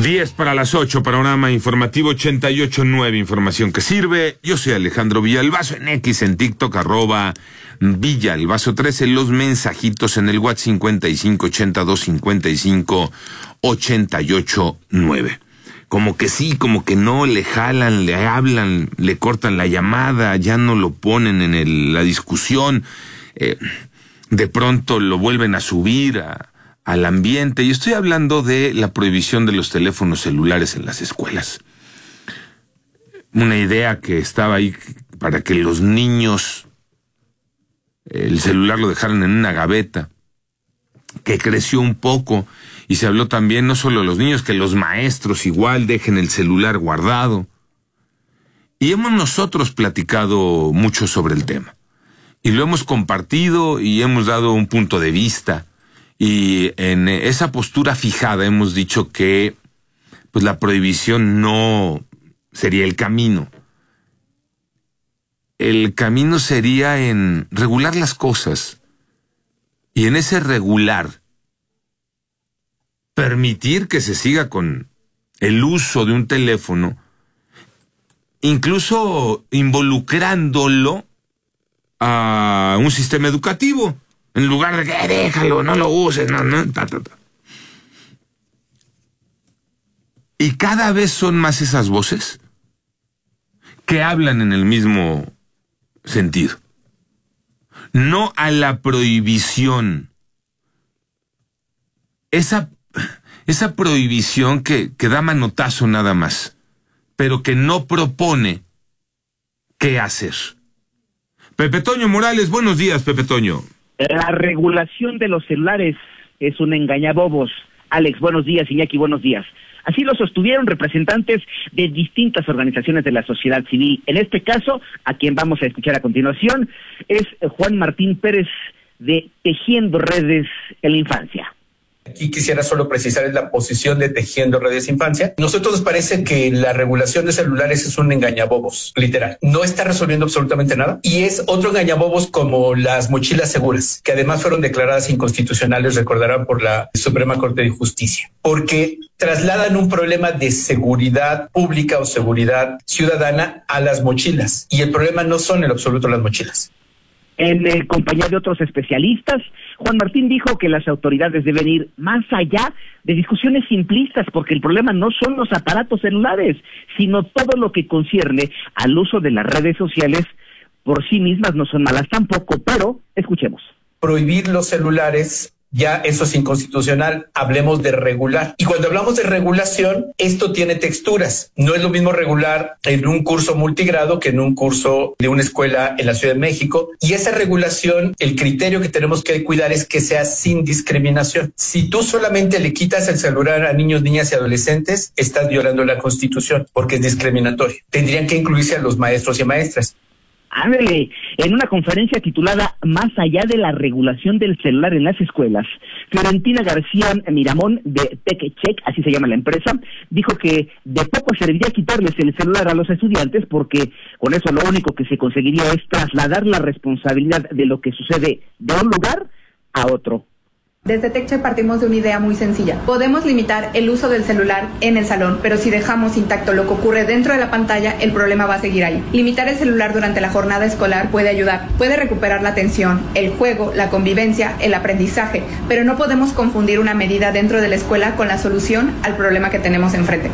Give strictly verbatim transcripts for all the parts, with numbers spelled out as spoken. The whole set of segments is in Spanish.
diez para las ocho, panorama informativo ochenta y ocho punto nueve, información que sirve. Yo soy Alejandro Villalbazo, en X, en TikTok, arroba Villalbazo trece, los mensajitos en el WhatsApp cincuenta y cinco ochenta y dos cincuenta y cinco ochenta y ocho nueve. Como que sí, como que no, le jalan, le hablan, le cortan la llamada, ya no lo ponen en el, la discusión, eh, de pronto lo vuelven a subir a... al ambiente, y estoy hablando de la prohibición de los teléfonos celulares en las escuelas. Una idea que estaba ahí para que los niños el celular lo dejaran en una gaveta, que creció un poco, y se habló también no solo de los niños, que los maestros igual dejen el celular guardado. Y hemos nosotros platicado mucho sobre el tema, y lo hemos compartido y hemos dado un punto de vista. Y en esa postura fijada hemos dicho que pues la prohibición no sería el camino. El camino sería en regular las cosas. Y en ese regular, permitir que se siga con el uso de un teléfono, incluso involucrándolo a un sistema educativo. En lugar de que déjalo, no lo uses, no, no, ta, ta, ta. Y cada vez son más esas voces que hablan en el mismo sentido. No a la prohibición. Esa, esa prohibición que, que da manotazo nada más, pero que no propone qué hacer. Pepe Toño Morales, buenos días, Pepe Toño. La regulación de los celulares es un engañabobos. Alex, buenos días. Iñaki, buenos días. Así lo sostuvieron representantes de distintas organizaciones de la sociedad civil. En este caso, a quien vamos a escuchar a continuación, es Juan Martín Pérez de Tejiendo Redes en la Infancia. Aquí quisiera solo precisar es la posición de Tejiendo Redes Infancia. Nosotros nos parece que la regulación de celulares es un engañabobos, literal. No está resolviendo absolutamente nada. Y es otro engañabobos como las mochilas seguras, que además fueron declaradas inconstitucionales, recordarán, por la Suprema Corte de Justicia. Porque trasladan un problema de seguridad pública o seguridad ciudadana a las mochilas. Y el problema no son en absoluto las mochilas. En eh, compañía de otros especialistas, Juan Martín dijo que las autoridades deben ir más allá de discusiones simplistas, porque el problema no son los aparatos celulares, sino todo lo que concierne al uso de las redes sociales. Por sí mismas no son malas tampoco, pero escuchemos. Prohibir los celulares, ya eso es inconstitucional. Hablemos de regular. Y cuando hablamos de regulación, esto tiene texturas. No es lo mismo regular en un curso multigrado que en un curso de una escuela en la Ciudad de México. Y esa regulación, el criterio que tenemos que cuidar es que sea sin discriminación. Si tú solamente le quitas el celular a niños, niñas y adolescentes, estás violando la Constitución porque es discriminatorio. Tendrían que incluirse a los maestros y maestras. Ándale, en una conferencia titulada Más allá de la regulación del celular en las escuelas, Florentina García Miramón de TechCheck, así se llama la empresa, dijo que de poco serviría quitarles el celular a los estudiantes porque con eso lo único que se conseguiría es trasladar la responsabilidad de lo que sucede de un lugar a otro. Desde TechCheck partimos de una idea muy sencilla. Podemos limitar el uso del celular en el salón, pero si dejamos intacto lo que ocurre dentro de la pantalla, el problema va a seguir ahí. Limitar el celular durante la jornada escolar puede ayudar, puede recuperar la atención, el juego, la convivencia, el aprendizaje, pero no podemos confundir una medida dentro de la escuela con la solución al problema que tenemos enfrente.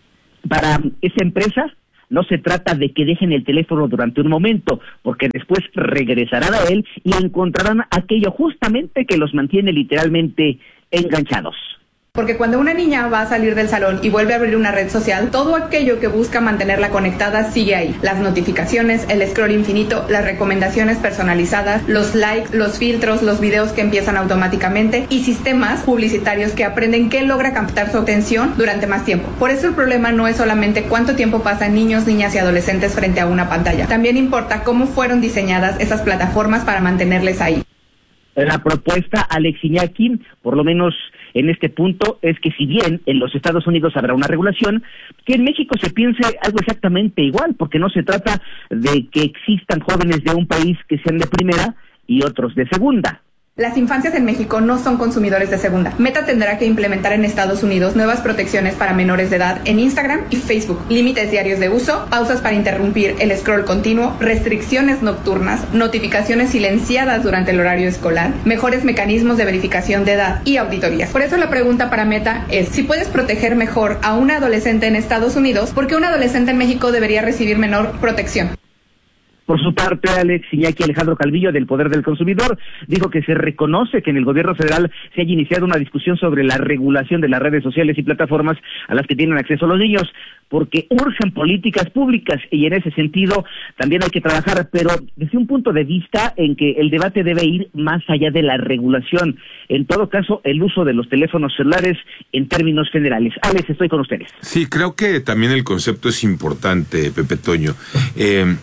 Para esa empresa, no se trata de que dejen el teléfono durante un momento, porque después regresarán a él y encontrarán aquello justamente que los mantiene literalmente enganchados. Porque cuando una niña va a salir del salón y vuelve a abrir una red social, todo aquello que busca mantenerla conectada sigue ahí. Las notificaciones, el scroll infinito, las recomendaciones personalizadas, los likes, los filtros, los videos que empiezan automáticamente y sistemas publicitarios que aprenden qué logra captar su atención durante más tiempo. Por eso el problema no es solamente cuánto tiempo pasan niños, niñas y adolescentes frente a una pantalla. También importa cómo fueron diseñadas esas plataformas para mantenerles ahí. La propuesta, Alex Iñaki, por lo menos en este punto, es que si bien en los Estados Unidos habrá una regulación, que en México se piense algo exactamente igual, porque no se trata de que existan jóvenes de un país que sean de primera y otros de segunda. Las infancias en México no son consumidores de segunda. Meta tendrá que implementar en Estados Unidos nuevas protecciones para menores de edad en Instagram y Facebook, límites diarios de uso, pausas para interrumpir el scroll continuo, restricciones nocturnas, notificaciones silenciadas durante el horario escolar, mejores mecanismos de verificación de edad y auditorías. Por eso la pregunta para Meta es, si puedes proteger mejor a una adolescente en Estados Unidos, ¿por qué un adolescente en México debería recibir menor protección? Por su parte, Alex, Iñaki Alejandro Calvillo, del Poder del Consumidor, dijo que se reconoce que en el gobierno federal se haya iniciado una discusión sobre la regulación de las redes sociales y plataformas a las que tienen acceso los niños, porque urgen políticas públicas y en ese sentido también hay que trabajar, pero desde un punto de vista en que el debate debe ir más allá de la regulación. En todo caso, el uso de los teléfonos celulares en términos generales. Alex, estoy con ustedes. Sí, creo que también el concepto es importante, Pepe Toño. Eh...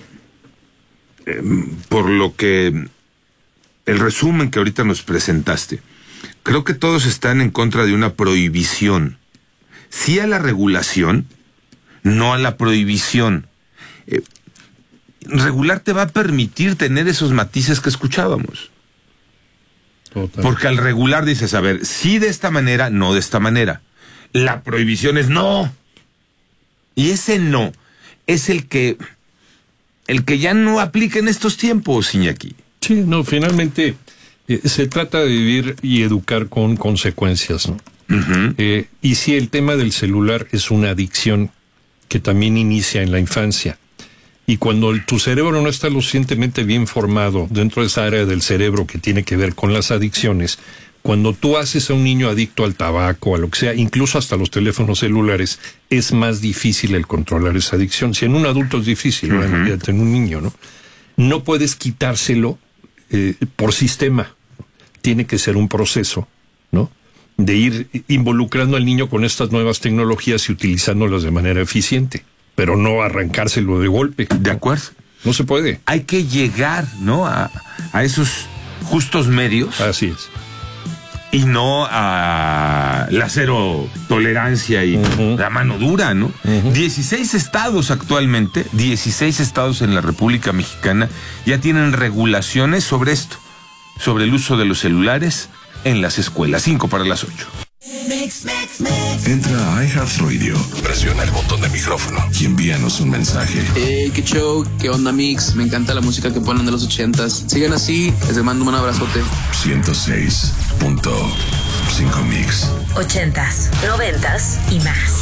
Por lo que el resumen que ahorita nos presentaste, creo que todos están en contra de una prohibición. Sí a la regulación, no a la prohibición. Eh, regular te va a permitir tener esos matices que escuchábamos. Total. Porque al regular dices, a ver, sí de esta manera, no de esta manera. La prohibición es no. Y ese no es el que... el que ya no aplica en estos tiempos, Iñaki. Sí, no, finalmente eh, se trata de vivir y educar con consecuencias, ¿no? Uh-huh. Eh, y si el tema del celular es una adicción que también inicia en la infancia, y cuando el, tu cerebro no está lo suficientemente bien formado dentro de esa área del cerebro que tiene que ver con las adicciones, cuando tú haces a un niño adicto al tabaco, a lo que sea, incluso hasta los teléfonos celulares, es más difícil el controlar esa adicción. Si en un adulto es difícil, uh-huh. bueno, fíjate, en un niño, ¿no? No puedes quitárselo eh, por sistema. Tiene que ser un proceso, ¿no? De ir involucrando al niño con estas nuevas tecnologías y utilizándolas de manera eficiente, pero no arrancárselo de golpe. De acuerdo. No se puede. Hay que llegar, ¿no? A, a esos justos medios. Así es. Y no a la cero tolerancia y uh-huh. la mano dura, ¿no? Uh-huh. dieciséis estados actualmente, dieciséis estados en la República Mexicana ya tienen regulaciones sobre esto, sobre el uso de los celulares en las escuelas. Cinco para las ocho. Entra a iHeartRadio, presiona el botón de micrófono y envíanos un mensaje. Hey, qué show, qué onda, Mix. Me encanta la música que ponen de los ochentas. Sigan así, les mando un abrazote. ciento seis punto cinco Mix. Ochentas, noventas y más.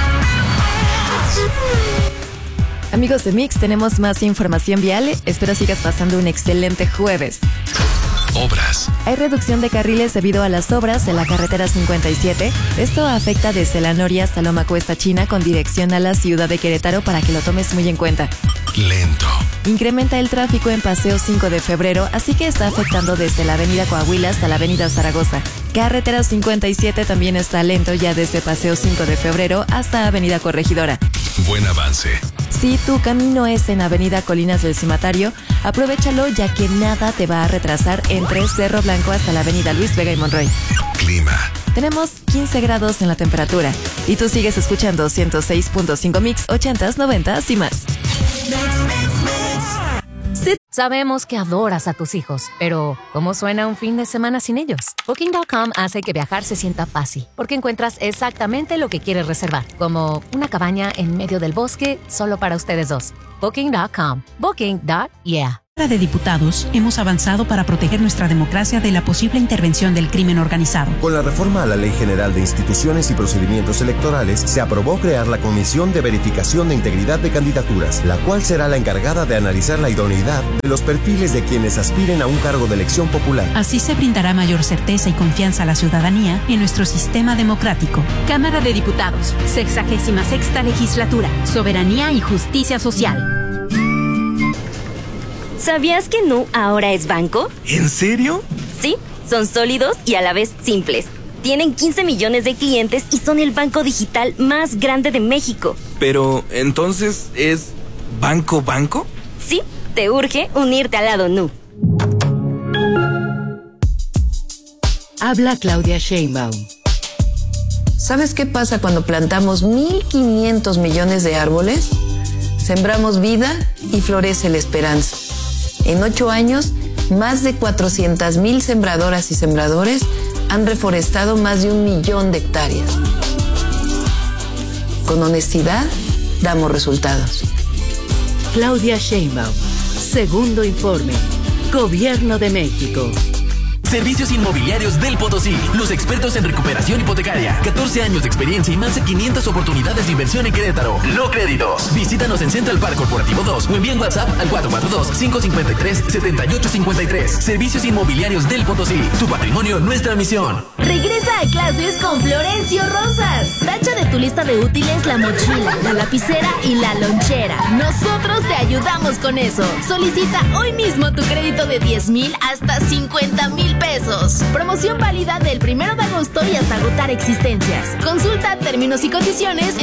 Amigos de Mix, tenemos más información vial. Espero sigas pasando un excelente jueves. Obras. Hay reducción de carriles debido a las obras de la carretera cincuenta y siete. Esto afecta desde la Noria hasta Loma Cuesta China con dirección a la ciudad de Querétaro para que lo tomes muy en cuenta. Lento. Incrementa el tráfico en Paseo cinco de febrero, así que está afectando desde la avenida Coahuila hasta la avenida Zaragoza. Carretera cincuenta y siete también está lento ya desde Paseo cinco de febrero hasta avenida Corregidora. Buen avance. Si tu camino es en avenida Colinas del Cimatario, aprovéchalo ya que nada te va a retrasar entre Cerro Blanco hasta la avenida Luis Vega y Monroy. Clima. Tenemos quince grados en la temperatura y tú sigues escuchando ciento seis punto cinco Mix, ochentas, noventas y más. Sí. Sabemos que adoras a tus hijos, pero ¿cómo suena un fin de semana sin ellos? Booking punto com hace que viajar se sienta fácil, porque encuentras exactamente lo que quieres reservar, como una cabaña en medio del bosque solo para ustedes dos. Booking punto com. Booking punto yeah. De diputados, hemos avanzado para proteger nuestra democracia de la posible intervención del crimen organizado. Con la reforma a la Ley General de Instituciones y Procedimientos Electorales, se aprobó crear la Comisión de Verificación de Integridad de Candidaturas, la cual será la encargada de analizar la idoneidad de los perfiles de quienes aspiren a un cargo de elección popular. Así se brindará mayor certeza y confianza a la ciudadanía en nuestro sistema democrático. Cámara de Diputados, sexagésima sexta legislatura, Soberanía y Justicia Social. ¿Sabías que Nu ahora es banco? ¿En serio? Sí, son sólidos y a la vez simples. Tienen quince millones de clientes y son el banco digital más grande de México. Pero, ¿entonces es banco banco? Sí, te urge unirte al lado Nu. Habla Claudia Sheinbaum. ¿Sabes qué pasa cuando plantamos mil quinientos millones de árboles? Sembramos vida y florece la esperanza. En ocho años, más de cuatrocientas mil sembradoras y sembradores han reforestado más de un millón de hectáreas. Con honestidad, damos resultados. Claudia Sheinbaum, segundo informe. Gobierno de México. Servicios Inmobiliarios del Potosí. Los expertos en recuperación hipotecaria. catorce años de experiencia y más de quinientas oportunidades de inversión en Querétaro. No créditos. Visítanos en Central Park Corporativo dos o envíen WhatsApp al cuatro cuatro dos, cinco cinco tres, siete ocho cinco tres. Servicios Inmobiliarios del Potosí. Tu patrimonio, nuestra misión. Regresa a clases con Florencio Rosas. Tacha de tu lista de útiles la mochila, la lapicera y la lonchera. Nosotros te ayudamos con eso. Solicita hoy mismo tu crédito de diez mil hasta cincuenta mil pesos. Promoción válida del primero de agosto y hasta agotar existencias. Consulta términos y condiciones